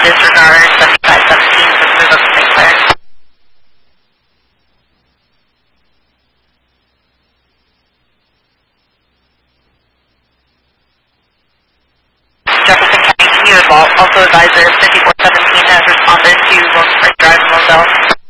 disregard 7517 for the move up to St. Clair. Jefferson County, can you also advise if 5417 has responded to Williamsburg Drive in Moselle?